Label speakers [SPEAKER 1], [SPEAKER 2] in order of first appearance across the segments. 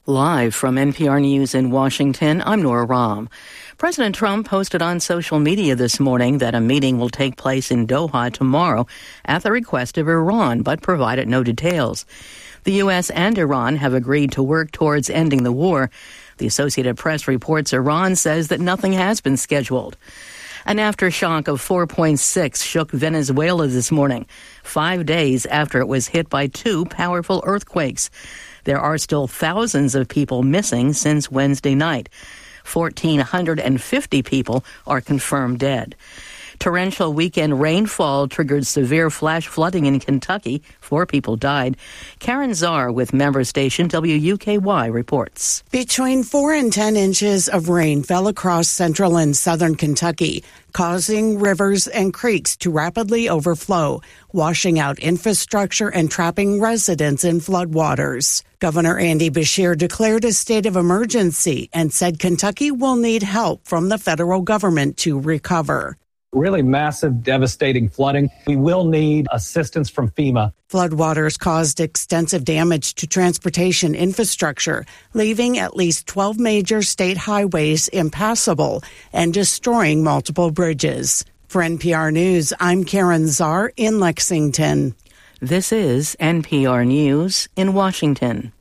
[SPEAKER 1] Live from NPR News in Washington, I'm Nora Rahm. President Trump posted on social media this morning that a meeting will take place in Doha tomorrow at the request of Iran, but provided no details. The U.S. and Iran have agreed to work towards ending the war. The Associated Press reports Iran says that nothing has been scheduled. An aftershock of 4.6 shook Venezuela this morning, 5 days after it was hit by two powerful earthquakes. There are still thousands of people missing since Wednesday night. 1,450 people are confirmed dead. Torrential weekend rainfall triggered severe flash flooding in Kentucky. 4 people died. Karen Czar with member station WUKY reports.
[SPEAKER 2] Between 4 and 10 inches of rain fell across central and southern Kentucky, causing rivers and creeks to rapidly overflow, washing out infrastructure and trapping residents in floodwaters. Governor Andy Beshear declared a state of emergency and said Kentucky will need help from the federal government to recover.
[SPEAKER 3] Really massive, devastating flooding. We will need assistance from FEMA.
[SPEAKER 2] Floodwaters caused extensive damage to transportation infrastructure, leaving at least 12 major state highways impassable and destroying multiple bridges. For NPR News, I'm Karen Czar in Lexington.
[SPEAKER 1] This is NPR News in Washington.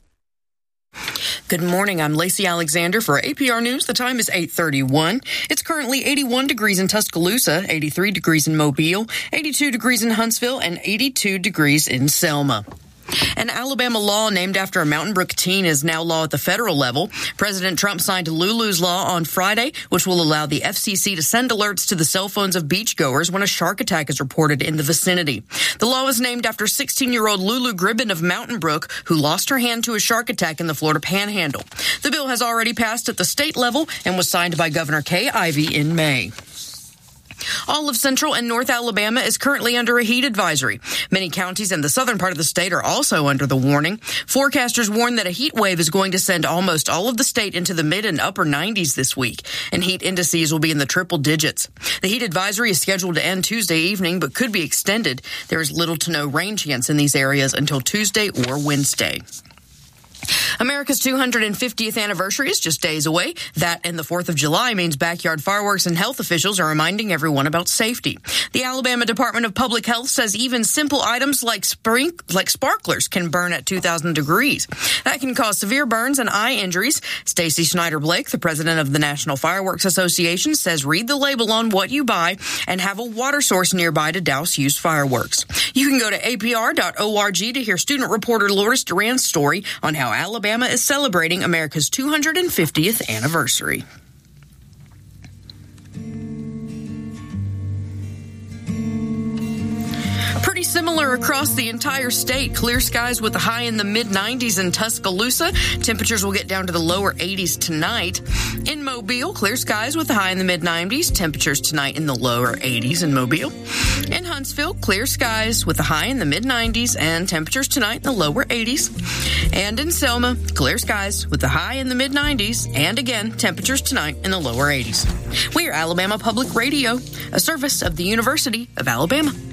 [SPEAKER 4] Good morning. I'm Lacey Alexander for APR News. The time is 8:31. It's currently 81 degrees in Tuscaloosa, 83 degrees in Mobile, 82 degrees in Huntsville, and 82 degrees in Selma. An Alabama law named after a Mountain Brook teen is now law at the federal level. President Trump signed Lulu's law on Friday, which will allow the FCC to send alerts to the cell phones of beachgoers when a shark attack is reported in the vicinity. The law is named after 16-year-old Lulu Gribben of Mountain Brook, who lost her hand to a shark attack in the Florida Panhandle. The bill has already passed at the state level and was signed by Governor Kay Ivey in May. All of central and north Alabama is currently under a heat advisory. Many counties in the southern part of the state are also under the warning. Forecasters warn that a heat wave is going to send almost all of the state into the mid and upper 90s this week, and heat indices will be in the triple digits. The heat advisory is scheduled to end Tuesday evening, but could be extended. There is little to no rain chance in these areas until Tuesday or Wednesday. America's 250th anniversary is just days away. That and the 4th of July means backyard fireworks, and health officials are reminding everyone about safety. The Alabama Department of Public Health says even simple items like sparklers can burn at 2,000 degrees. That can cause severe burns and eye injuries. Stacy Snyder-Blake, the president of the National Fireworks Association, says read the label on what you buy and have a water source nearby to douse used fireworks. You can go to apr.org to hear student reporter Lourdes Duran's story on how Alabama is celebrating America's 250th anniversary. Pretty similar across the entire state. Clear skies with a high in the mid-90s in Tuscaloosa. Temperatures will get down to the lower 80s tonight. In Mobile, clear skies with a high in the mid-90s. Temperatures tonight in the lower 80s in Mobile. In Huntsville, clear skies with a high in the mid-90s and temperatures tonight in the lower 80s. And in Selma, clear skies with a high in the mid-90s and again, temperatures tonight in the lower 80s. We are Alabama Public Radio, a service of the University of Alabama.